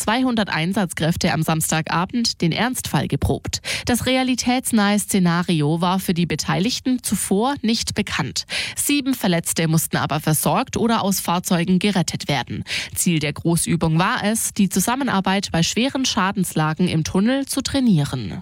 200 Einsatzkräfte am Samstagabend den Ernstfall geprobt. Das realitätsnahe Szenario war für die Beteiligten zuvor nicht bekannt. 7 Verletzte mussten aber versorgt oder aus Fahrzeugen gerettet werden. Ziel der Großübung war es, die Zusammenarbeit bei schweren Schadenslagen im Tunnel zu trainieren.